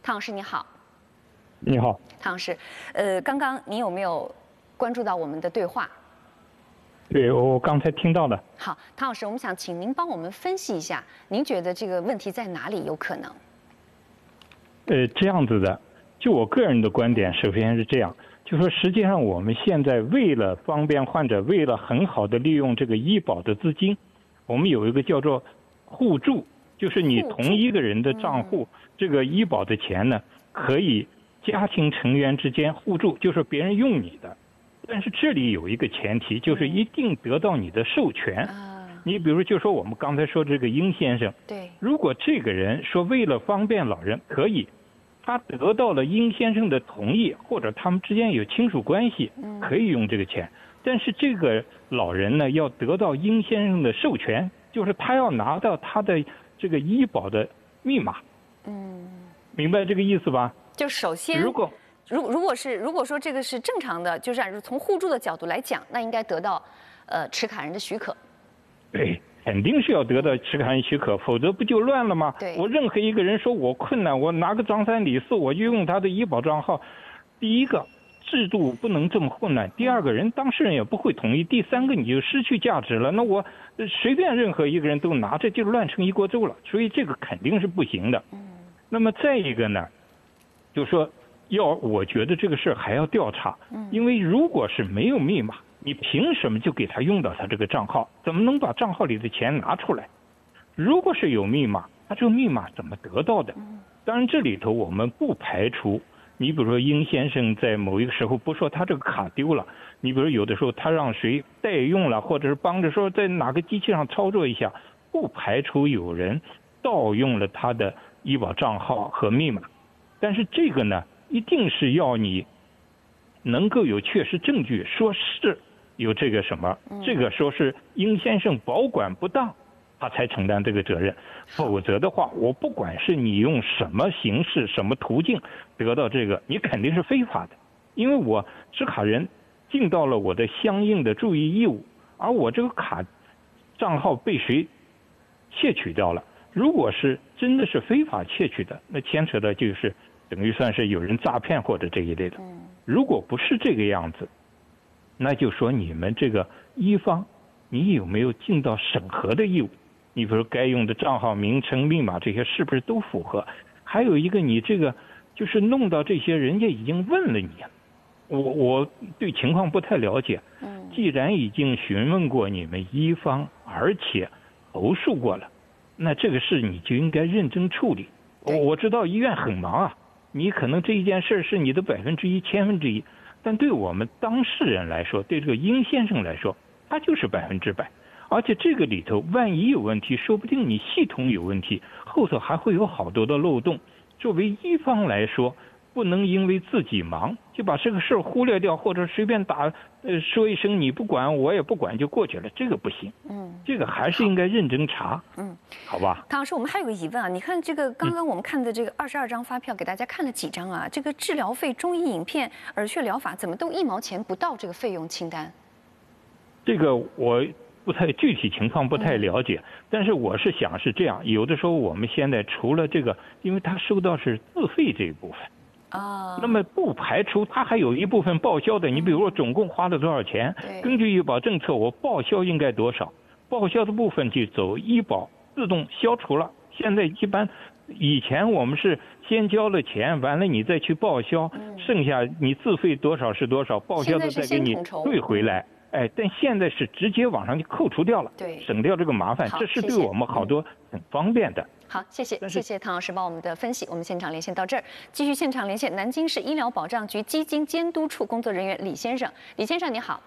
汤老师你好。 你好， 汤老师，刚刚您有没有关注到我们的对话？ 对，我刚才听到了。 好，汤老师，我们想请您帮我们分析一下，您觉得这个问题在哪里有可能？ 这样子的，就我个人的观点，首先是这样，就说实际上我们现在为了方便患者，为了很好的利用这个医保的资金，我们有一个叫做互助，就是你同一个人的账户，这个医保的钱呢，可以家庭成员之间互助，就是别人用你的，但是这里有一个前提，就是一定得到你的授权。你比如就说我们刚才说这个殷先生， 对， 如果这个人说为了方便老人，可以，他得到了殷先生的同意，或者他们之间有亲属关系，可以用这个钱。但是这个老人呢，要得到殷先生的授权，就是他要拿到他的这个医保的密码。明白这个意思吧？ 就首先，如果说这个是正常的，就是按从互助的角度来讲，那应该得到持卡人的许可。 对，肯定是要得到持卡人许可，否则不就乱了吗？ 对， 我任何一个人说我困难，我拿个张三李四，我就用他的医保账号。第一个，制度不能这么混乱；第二个人当事人也不会同意；第三个，你就失去价值了。那我随便任何一个人都拿着，就乱成一锅粥了。所以这个肯定是不行的。那么再一个呢，就说我觉得这个事儿还要调查，因为如果是没有密码，你凭什么就给他用到他这个账号？怎么能把账号里的钱拿出来？如果是有密码，他这个密码怎么得到的？当然这里头我们不排除，你比如说殷先生在某一个时候不说他这个卡丢了，你比如有的时候他让谁代用了，或者是帮着说在哪个机器上操作一下，不排除有人盗用了他的医保账号和密码。但是这个呢，一定是要你能够有确实证据，说是有这个什么，这个说是殷先生保管不当，他才承担这个责任。否则的话，我不管是你用什么形式、什么途径得到这个，你肯定是非法的，因为我持卡人尽到了我的相应的注意义务，而我这个卡账号被谁窃取掉了。如果是真的是非法窃取的，那牵扯的就是等于算是有人诈骗或者这一类的。如果不是这个样子，那就说你们这个医方，你有没有尽到审核的义务？你比如说该用的账号名称、密码这些是不是都符合？还有一个，你这个就是弄到这些，人家已经问了你了。我对情况不太了解。既然已经询问过你们医方，而且投诉过了，那这个事你就应该认真处理。我知道医院很忙啊，你可能这一件事是你的1%、1000%，但对我们当事人来说，对这个殷先生来说，他就是100%。而且这个里头万一有问题，说不定你系统有问题，后头还会有好多的漏洞。作为医方来说，不能因为自己忙就把这个事儿忽略掉，或者随便说一声你不管我也不管就过去了，这个不行。这个还是应该认真查。好吧。 汤老师，我们还有个疑问啊，你看这个刚刚我们看的这个22张发票，给大家看了几张啊？这个治疗费、中医影片、耳穴疗法，怎么都1毛钱不到这个费用清单？ 这个我不太具体情况不太了解，但是我是想是这样，有的时候我们现在除了这个，因为他收到是自费这一部分。那么不排除他还有一部分报销的，你比如说总共花了多少钱，根据医保政策我报销应该多少，报销的部分就走医保自动消除了。现在一般以前我们是先交了钱，完了你再去报销，剩下你自费多少是多少，报销的再给你退回来。但现在是直接往上就扣除掉了，省掉这个麻烦，这是对我们好多很方便的。 好，谢谢汤老师帮我们的分析。我们现场连线到这儿，继续现场连线南京市医疗保障局基金监督处工作人员李先生。李先生你好。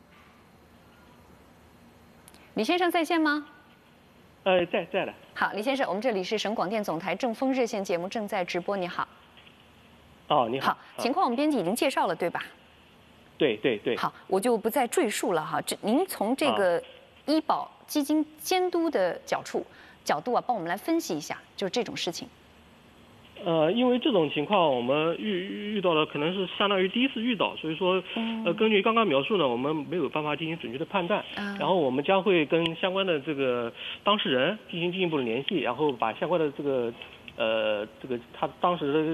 李先生在线吗？ 在的。 好，李先生，我们这里是省广电总台正风热线节目正在直播，你好。 你好。 好，情况我们编辑已经介绍了，对吧？ 对。 好，我就不再赘述了哈。您从这个医保基金监督的角度啊，帮我们来分析一下，就是这种事情。 因为这种情况我们遇到了，可能是相当于第一次遇到，所以说，根据刚刚描述呢，我们没有办法进行准确的判断。然后我们将会跟相关的这个当事人进行进一步的联系，然后把相关的这个他当时的